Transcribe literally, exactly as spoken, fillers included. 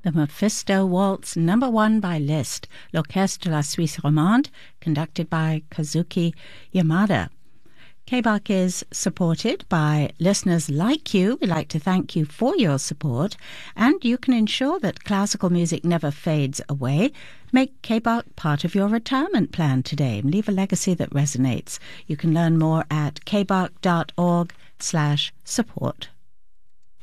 the Mephisto Waltz, number one by Liszt, L'Orchestre de la Suisse Romande, conducted by Kazuki Yamada. K B A C is supported by listeners like you. We'd like to thank you for your support, and you can ensure that classical music never fades away. Make K B A C part of your retirement plan today and leave a legacy that resonates. You can learn more at k b a c dot org slash support.